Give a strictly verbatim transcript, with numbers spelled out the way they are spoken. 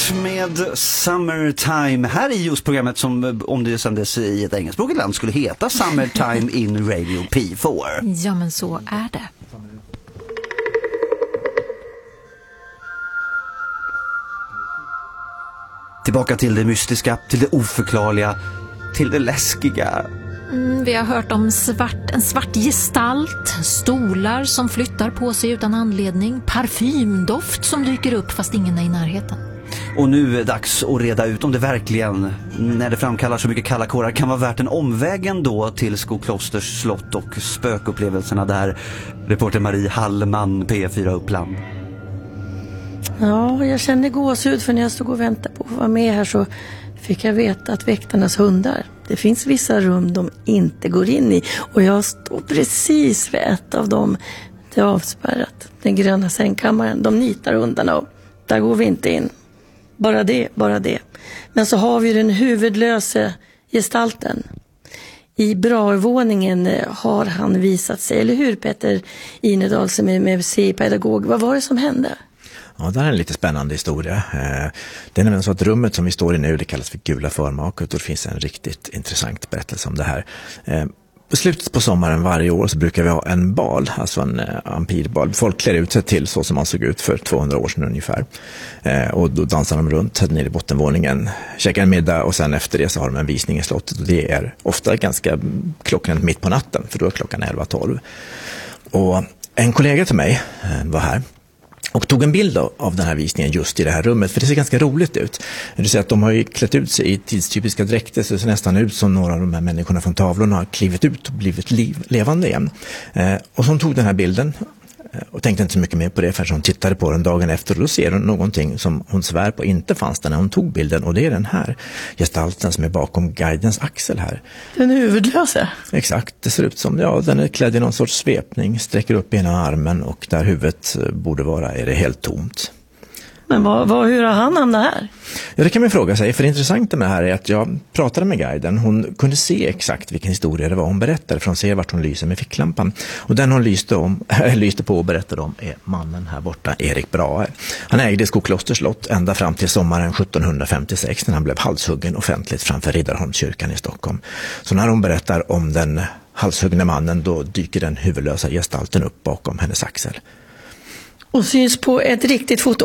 Heart med Summertime här i just programmet som, om det sändes i ett engelskspråkigt land, skulle heta Summertime in Radio P fyra. Ja, men så är det. Tillbaka till det mystiska, till det oförklarliga, till det läskiga. Mm, vi har hört om svart, en svart gestalt, stolar som flyttar på sig utan anledning, parfymdoft som dyker upp fast ingen är i närheten. Och nu är det dags att reda ut om det verkligen, när det framkallar så mycket kalla kårar, kan vara värt en omväg ändå till Skoklosters slott och spökupplevelserna där. Reporter Marie Hallman, P fyra Uppland. Ja, jag kände gåshud för när jag stod och väntade på att vara med här så fick jag veta att väktarnas hundar, det finns vissa rum de inte går in i och jag står precis vid ett av dem. Det är avspärrat, den gröna sängkammaren. De nitar hundarna och där går vi inte in. Bara det, bara det. Men så har vi den huvudlösa gestalten. I Braövåningen har han visat sig, eller hur Peter Inedal som är med museipedagog? Vad var det som hände? Ja, det här är en lite spännande historia. Det är nämligen så att rummet som vi står i nu, det kallas för Gula förmaket och det finns en riktigt intressant berättelse om det här. På slutet på sommaren varje år så brukar vi ha en bal, alltså en ampirbal. Folk klär ut sig till så som man såg ut för tvåhundra år sedan ungefär. Och då dansar de runt nere i bottenvåningen, käkar en middag och sen efter det så har de en visning i slottet. Och det är ofta ganska klockan mitt på natten, för då är klockan elva tolv. Och en kollega till mig var här och tog en bild av den här visningen just i det här rummet, för det ser ganska roligt ut. Du ser att de har ju klätt ut sig i tidstypiska dräkter, så det ser nästan ut som några av de här människorna från tavlorna har klivit ut och blivit liv, levande igen. Eh, och så hon tog den här bilden och tänkte inte så mycket mer på det förrän hon tittade på den dagen efter och då ser hon någonting som hon svär på inte fanns där när hon tog bilden, och det är den här gestalten som är bakom guidens axel här. Den huvudlösa? Exakt, det ser ut som, ja, den är klädd i någon sorts svepning, sträcker upp ena armen och där huvudet borde vara är det helt tomt. Men vad, vad, hur har han hamnat här? Ja, det kan man fråga sig, för det intressanta med det här är att jag pratade med guiden. Hon kunde se exakt vilken historia det var hon berättade, för hon ser vart hon lyser med ficklampan. Och den hon lyste, om, lyste på och berättade om är mannen här borta, Erik Brahe. Han ägde Skoklosters slott ända fram till sommaren sjuttonhundrafemtiosex när han blev halshuggen offentligt framför Riddarholmskyrkan i Stockholm. Så när hon berättar om den halshuggne mannen, då dyker den huvudlösa gestalten upp bakom hennes axel. Och syns på ett riktigt foto?